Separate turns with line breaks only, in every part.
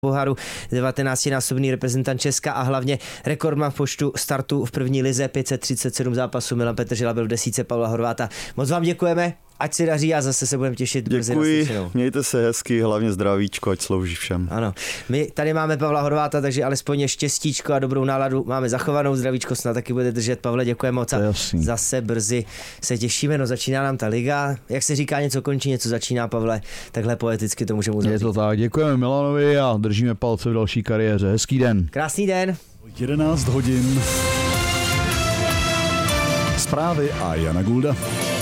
poháru, 19násobný reprezentant Česka a hlavně rekordman v počtu startů v první lize, 537 zápasů. Milan Petržela byl v desítce Pavla Horváta. Moc vám děkujeme, ať si daří a zase se budeme těšit.
Děkuji, mějte se hezky, hlavně zdravíčko, ať slouží všem.
Ano, my tady máme Pavla Horváta, takže alespoň štěstíčko a dobrou náladu máme zachovanou, zdravíčko snad taky bude držet. Pavle, děkujeme moc a zase brzy se těšíme, no začíná nám ta liga, jak se říká, něco končí, něco začíná, Pavle, takhle poeticky to můžeme uzavřít.
Je to tak, děkujeme Milanovi a držíme palce v další kariéře, hezký den.
Krásný den.
11 hodin. Zprávy a Jana Gulda.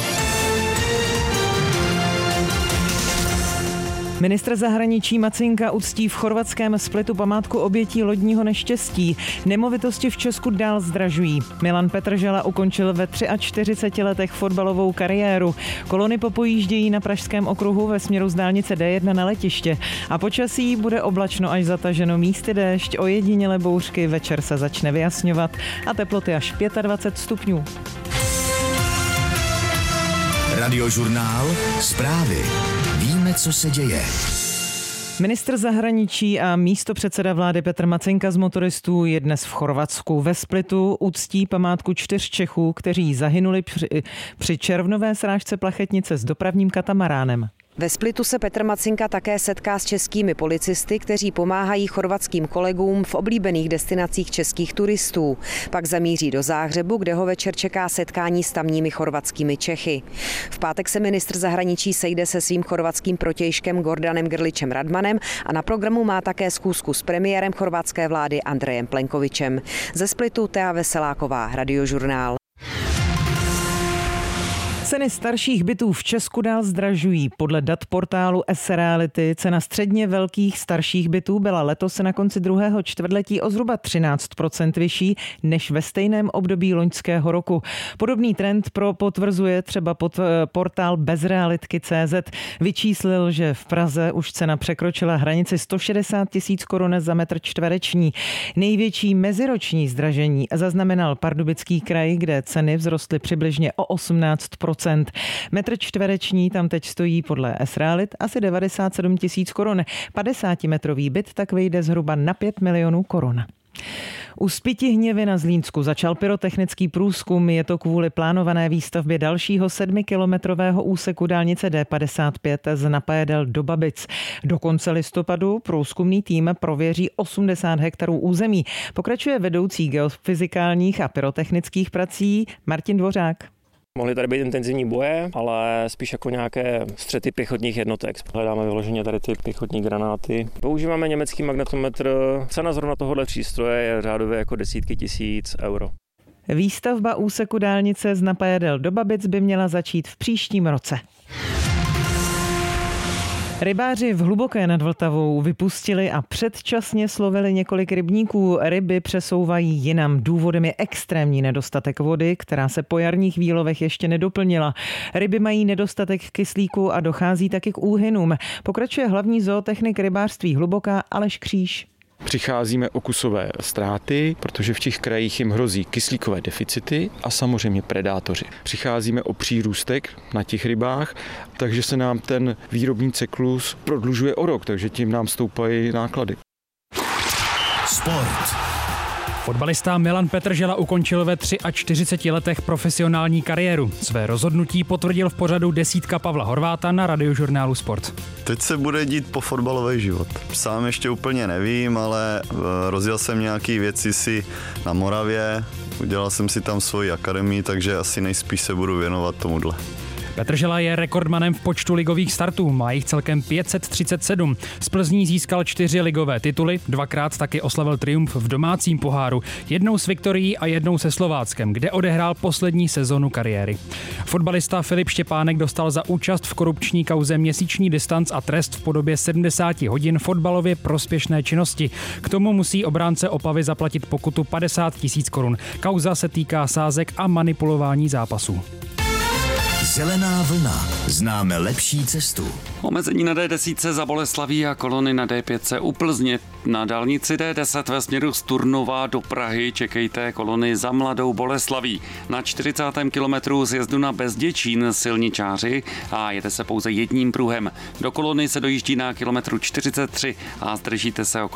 Ministr zahraničí Macinka uctí v chorvatském Splitu památku obětí lodního neštěstí. Nemovitosti v Česku dál zdražují. Milan Petržela ukončil ve 43 letech fotbalovou kariéru. Kolony popojíždějí na Pražském okruhu ve směru z dálnice D1 na letiště. A počasí bude oblačno až zataženo, místy déšť, ojedinělé bouřky, večer se začne vyjasňovat a teploty až 25 stupňů.
Radiožurnál, zprávy. Víme, co se děje.
Ministr zahraničí a místopředseda vlády Petr Macinka z motoristů je dnes v Chorvatsku. Ve Splitu uctí památku 4 Čechů, kteří zahynuli při červnové srážce plachetnice s dopravním katamaránem.
Ve Splitu se Petr Macinka také setká s českými policisty, kteří pomáhají chorvatským kolegům v oblíbených destinacích českých turistů. Pak zamíří do Záhřebu, kde ho večer čeká setkání s tamními chorvatskými Čechy. V pátek se ministr zahraničí sejde se svým chorvatským protějškem Gordanem Grličem Radmanem a na programu má také schůzku s premiérem chorvatské vlády Andrejem Plenkovičem. Ze Splitu Tea Veseláková, Radiožurnál.
Ceny starších bytů v Česku dál zdražují. Podle dat portálu S-Reality cena středně velkých starších bytů byla letos na konci druhého čtvrtletí o zhruba 13% vyšší než ve stejném období loňského roku. Podobný trend potvrzuje třeba portál Bezrealitky.cz. Vyčíslil, že v Praze už cena překročila hranici 160 000 korun za metr čtvereční. Největší meziroční zdražení zaznamenal Pardubický kraj, kde ceny vzrostly přibližně o 18%. Metr čtvereční tam teď stojí podle S-Realit asi 97 000 korun. 50metrový byt tak vyjde zhruba na 5 milionů korun. U Spytihněvy na Zlínsku začal pyrotechnický průzkum. Je to kvůli plánované výstavbě dalšího 7kilometrového úseku dálnice D55 z Napajedel do Babic. Do konce listopadu průzkumný tým prověří 80 hektarů území. Pokračuje vedoucí geofyzikálních a pyrotechnických prací Martin Dvořák.
Mohly tady být intenzivní boje, ale spíš jako nějaké střety pěchotních jednotek. Hledáme vyloženě tady ty pěchotní granáty. Používáme německý magnetometr. Cena zrovna tohohle přístroje je řádově jako desítky tisíc euro.
Výstavba úseku dálnice z Napajedel do Babic by měla začít v příštím roce. Rybáři v Hluboké nad Vltavou vypustili a předčasně slovili několik rybníků. Ryby přesouvají jinam. Důvodem je extrémní nedostatek vody, která se po jarních výlovech ještě nedoplnila. Ryby mají nedostatek kyslíku a dochází taky k úhynům. Pokračuje hlavní zootechnik rybářství Hluboká Aleš Kříž.
Přicházíme o kusové ztráty, protože v těch krajích jim hrozí kyslíkové deficity a samozřejmě predátoři. Přicházíme o přírůstek na těch rybách, takže se nám ten výrobní cyklus prodlužuje o rok, takže tím nám stoupají náklady.
Sport.
Fotbalista Milan Petržela ukončil ve 43 letech profesionální kariéru. Své rozhodnutí potvrdil v pořadu Desítka Pavla Horváta na Radiožurnálu Sport.
Teď se bude dít po fotbalový život. Sám ještě úplně nevím, ale rozjel jsem nějaké věci si na Moravě, udělal jsem si tam svoji akademii, takže asi nejspíš se budu věnovat tomuhle.
Petržela je rekordmanem v počtu ligových startů, má jich celkem 537. Z Plzní získal 4 ligové tituly, 2krát taky oslavil triumf v domácím poháru, jednou s Viktorií a jednou se Slováckem, kde odehrál poslední sezonu kariéry. Fotbalista Filip Štěpánek dostal za účast v korupční kauze měsíční distanc a trest v podobě 70 hodin fotbalově prospěšné činnosti. K tomu musí obránce Opavy zaplatit pokutu 50 000 korun. Kauza se týká sázek a manipulování zápasů.
Zelená vlna. Známe lepší cestu.
Omezení na D10 za Boleslaví a kolony na D5 u Plzně. Na dálnici D10 ve směru z Turnova do Prahy čekejte kolony za Mladou Boleslaví. Na 40. kilometru zjezdu na Bezděčín silničáři a jede se pouze jedním pruhem. Do kolony se dojíždí na kilometru 43 a zdržíte se okolo